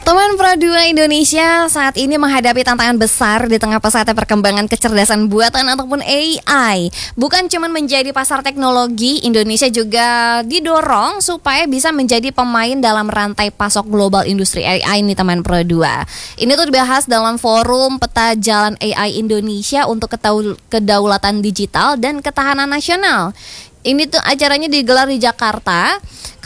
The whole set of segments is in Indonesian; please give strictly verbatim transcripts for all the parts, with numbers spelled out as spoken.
Teman Pro dua Indonesia saat ini menghadapi tantangan besar di tengah pesatnya perkembangan kecerdasan buatan ataupun A I. Bukan cuma menjadi pasar teknologi, Indonesia juga didorong supaya bisa menjadi pemain dalam rantai pasok global industri A I nih teman Pro dua. Ini tuh dibahas dalam forum Peta Jalan A I Indonesia untuk kedaulatan digital dan ketahanan nasional. Ini tuh acaranya digelar di Jakarta.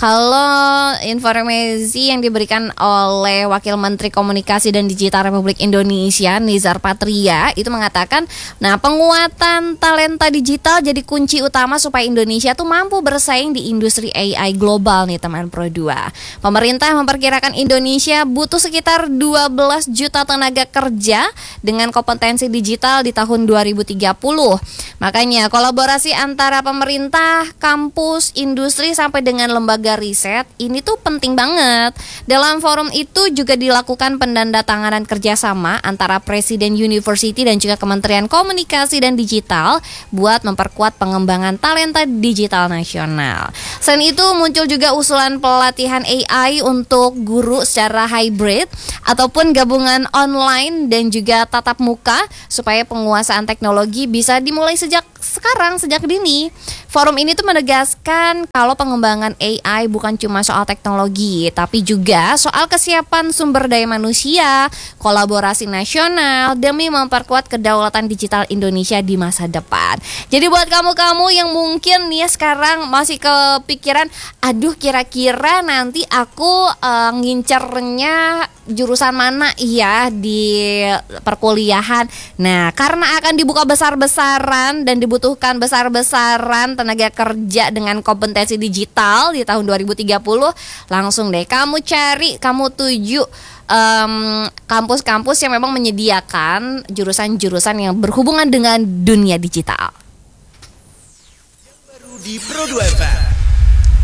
Kalau informasi yang diberikan oleh Wakil Menteri Komunikasi dan Digital Republik Indonesia, Nizar Patria, itu mengatakan, nah penguatan talenta digital jadi kunci utama supaya Indonesia tuh mampu bersaing di industri A I global nih teman Pro dua. Pemerintah memperkirakan Indonesia butuh sekitar dua belas juta tenaga kerja dengan kompetensi digital di tahun dua ribu tiga puluh. Makanya kolaborasi antara pemerintah, kampus, industri sampai dengan lembaga riset ini tuh penting banget. Dalam forum itu juga dilakukan pendandatanganan kerjasama antara Presiden University dan juga Kementerian Komunikasi dan Digital buat memperkuat pengembangan talenta digital nasional. Selain itu muncul juga usulan pelatihan A I untuk guru secara hybrid ataupun gabungan online dan juga tatap muka supaya penguasaan teknologi bisa dimulai sejak sekarang, sejak dini. Forum ini tuh menegaskan kalau pengembangan A I bukan cuma soal teknologi, tapi juga soal kesiapan sumber daya manusia, kolaborasi nasional demi memperkuat kedaulatan digital Indonesia di masa depan. Jadi buat kamu-kamu yang mungkin nih sekarang masih kepikiran, aduh kira-kira nanti aku uh, ngincernya jurusan mana ya di perkuliahan. Nah, karena akan dibuka besar-besaran dan dibutuhkan besar-besaran tenaga kerja dengan kompetensi digital di tahun dua ribu tiga puluh, langsung deh kamu cari, kamu tuju um, kampus-kampus yang memang menyediakan jurusan-jurusan yang berhubungan dengan dunia digital. Yang baru di Pro dua F M.